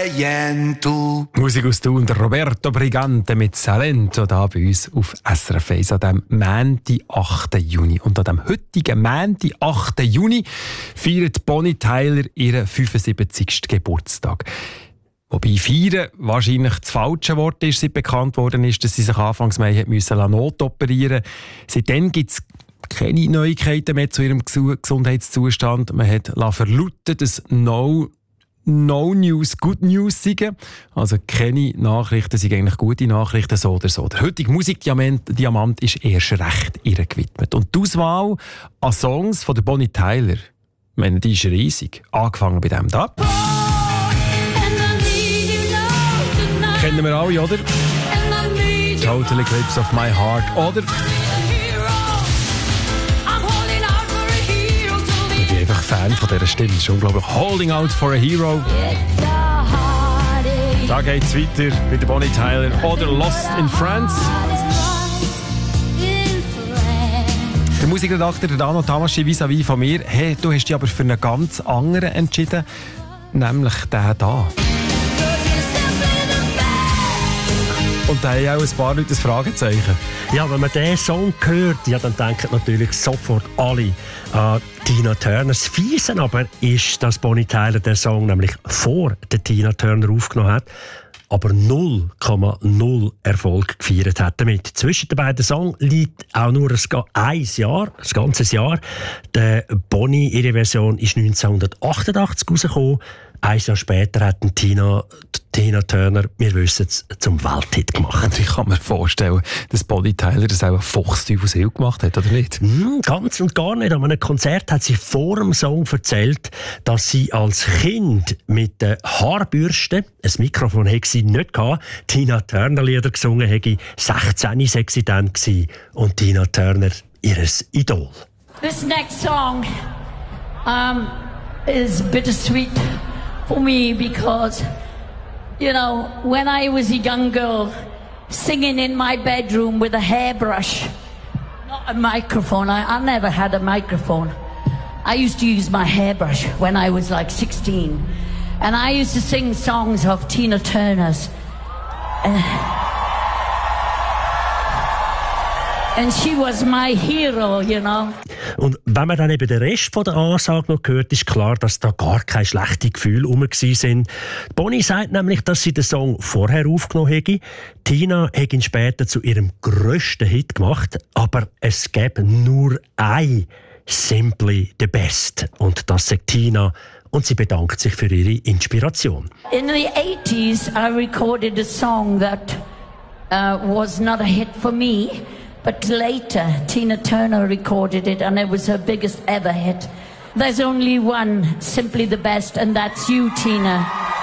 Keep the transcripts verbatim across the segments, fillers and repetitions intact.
Salento. Musik aus Thun, der Roberto Brigante mit Salento, da bei uns auf S R F eins an dem Montag, achten Juni. Und an dem heutigen Montag, achten Juni, feiert Bonnie Tyler ihren fünfundsiebzigsten Geburtstag. Wobei feiern wahrscheinlich das falsche Wort ist, seit bekannt worden ist, dass sie sich anfangs Mai müssen notoperieren musste. Seitdem gibt es keine Neuigkeiten mehr zu ihrem Gesundheitszustand. Man hat verlauten, dass no, no News Good News seien. Also keine Nachrichten sind eigentlich gute Nachrichten, so oder so. Der heutige Musikdiamant Diamant ist erst recht ihr gewidmet. Und die Auswahl an Songs von der Bonnie Tyler, ich meine, die ist riesig. Angefangen bei dem da. Kennen wir alle, oder? Total Eclipse of My Heart, oder? Ich bin einfach Fan von dieser Stimme. Das ist unglaublich. Holding Out for a Hero. Da geht's weiter mit der Bonnie Tyler. Oder Lost in France. Der Musikredakteur Dano Tamaschi vis-à-vis von mir. Hey, du hast dich aber für einen ganz anderen entschieden. Nämlich den da. Und da haben auch ein paar Leute ein Fragezeichen. Ja, wenn man diesen Song hört, ja, dann denken natürlich sofort alle an Tina Turner. Das Fiese aber ist, dass Bonnie Tyler den Song nämlich vor der Tina Turner aufgenommen hat, aber null Komma null Erfolg gefeiert hat damit. Zwischen den beiden Songs liegt auch nur ein Jahr, ein ganzes Jahr. Der Bonnie, ihre Version, ist neunzehnhundertachtundachtzig rausgekommen. Ein Jahr später hat Tina, Tina Turner, wir wissen es, zum Welthit gemacht. Und ich kann mir vorstellen, dass Bonnie Tyler das auch ein Fuchsteufelshill gemacht hat, oder nicht? Mm, ganz und gar nicht. An einem Konzert hat sie vor dem Song erzählt, dass sie als Kind mit der Haarbürste, ein Mikrofon hätte sie nicht gehabt, Tina Turner Lieder gesungen hätte, sechzehn sei sie dann gewesen, und Tina Turner ihres Idol. This next song um, is bittersweet for me because, you know, when I was a young girl singing in my bedroom with a hairbrush, not a microphone, I, I never had a microphone. I used to use my hairbrush when I was like sixteen. And I used to sing songs of Tina Turner's. And, and she was my hero, you know. Und wenn man dann eben den Rest von der Ansage noch hört, ist klar, dass da gar keine schlechten Gefühle rum waren. Bonnie sagt nämlich, dass sie den Song vorher aufgenommen hätte. Tina hat ihn später zu ihrem grössten Hit gemacht, aber es gäbe nur ein Simply the Best. Und das sagt Tina. Und sie bedankt sich für ihre Inspiration. In the eighties, I recorded a song that uh, was not a hit for me. But later, Tina Turner recorded it, and it was her biggest ever hit. There's only one, simply the best, and that's you, Tina.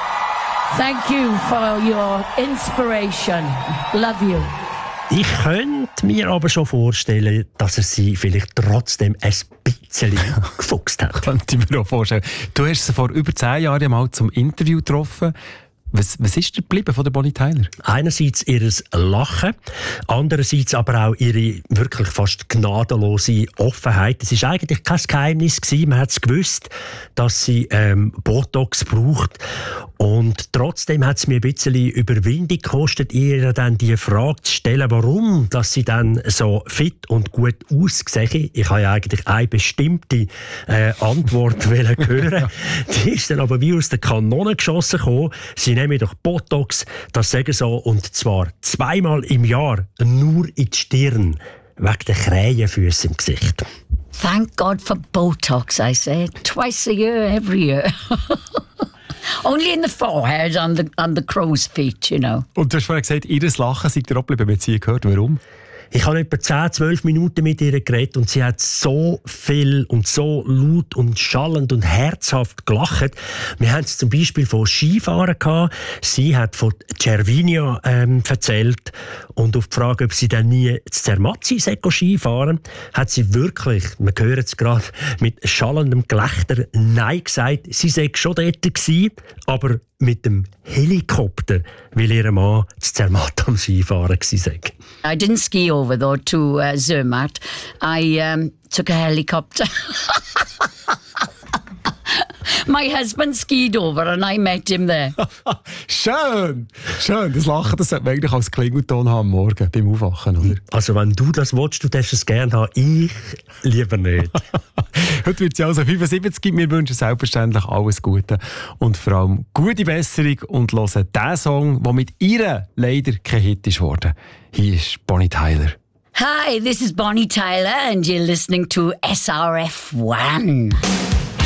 Thank you for your inspiration. Love you. Ich könnte mir aber schon vorstellen, dass er sie vielleicht trotzdem ein bisschen gefuchst hat. Könnte ich mir auch vorstellen. Du hast sie vor über zehn Jahren mal zum Interview getroffen. Was, was ist dir geblieben von der Bonnie Tyler? Einerseits ihr Lachen, andererseits aber auch ihre wirklich fast gnadenlose Offenheit. Es war eigentlich kein Geheimnis gewesen. Man hat es gewusst, dass sie ähm, Botox braucht. Und trotzdem hat es mir ein bisschen Überwindung gekostet, ihr dann die Frage zu stellen, warum dass sie dann so fit und gut aussehen. Ich habe ja eigentlich eine bestimmte äh, Antwort hören. Die ist dann aber wie aus der Kanone geschossen gekommen. Sie nehmen doch Botox, das sagen so, und zwar zweimal im Jahr, nur in die Stirn, wegen der Krähenfüße im Gesicht. Thank God for Botox, I say. Twice a year, every year. Only in the forehead, on the, on the crow's feet, you know. Und du hast vorhin gesagt, ihr Lachen seid ihr auch geblieben, wenn sie gehört. Warum? Ich habe etwa zehn, zwölf Minuten mit ihr geredet und sie hat so viel und so laut und schallend und herzhaft gelacht. Wir haben es zum Beispiel von Skifahren gehabt. Sie hat von Cervinia ähm, erzählt und auf die Frage, ob sie dann nie zu Zermatt sei Skifahren, hat sie wirklich, wir hören es gerade, mit schallendem Gelächter Nein gesagt. Sie sei schon dort gewesen, aber mit dem Helikopter, weil ihr Mann zu Zermatt am Skifahren war. I didn't ski over though to uh, Zermatt. I um, took a helicopter. My husband skied over and I met him there. Schön, schön. Das Lachen, das sollte man eigentlich als Klingelton haben am Morgen beim Aufwachen, oder? Also wenn du das willst, du darfst es gerne haben, ich lieber nicht. Heute wird sie also fünfundsiebzig. Wir wünschen selbstverständlich alles Gute und vor allem gute Besserung und hören den Song, der mit ihr leider kein Hit ist worden. Hier ist Bonnie Tyler. Hi, this is Bonnie Tyler and you're listening to S R F one.